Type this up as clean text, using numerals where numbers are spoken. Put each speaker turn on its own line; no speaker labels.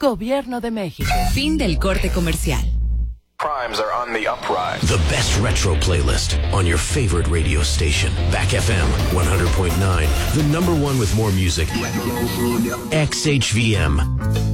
Gobierno de México.
Fin del corte comercial.
Crimes are on the uprise.
The best retro playlist on your favorite radio station. Back FM 100.9. The number one with more music. XHVM.